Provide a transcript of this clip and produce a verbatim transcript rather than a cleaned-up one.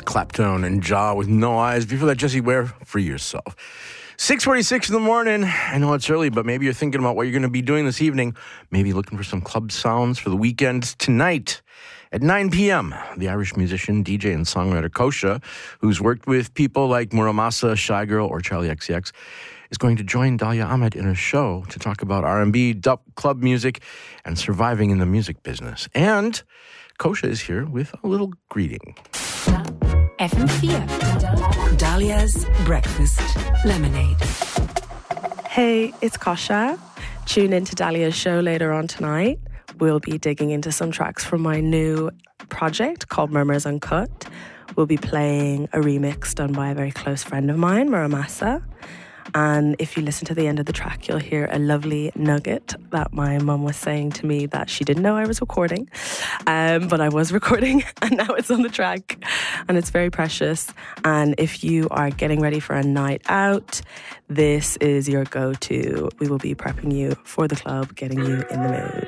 Clapton and Jaw with No Eyes. Before that, Jessie Ware, Free Yourself. six forty-six in the morning. I know it's early, but maybe you're thinking about what you're going to be doing this evening. Maybe looking for some club sounds for the weekend. Tonight at nine p.m., the Irish musician, D J, and songwriter Kosha, who's worked with people like Muramasa, Shy Girl, or Charlie X C X, is going to join Dalia Ahmed in her show to talk about R and B, dub, club music, and surviving in the music business. And Kosha is here with a little greeting. F M four. Dalia's Breakfast Lemonade. Hey, it's Kosha. Tune in to Dalia's show later on tonight. We'll be digging into some tracks from my new project called Murmurs Uncut. We'll be playing a remix done by a very close friend of mine, Muramasa. And if you listen to the end of the track, you'll hear a lovely nugget that my mum was saying to me that she didn't know I was recording. Um, but I was recording, and now it's on the track. And it's very precious. And if you are getting ready for a night out, this is your go-to. We will be prepping you for the club, getting you in the mood.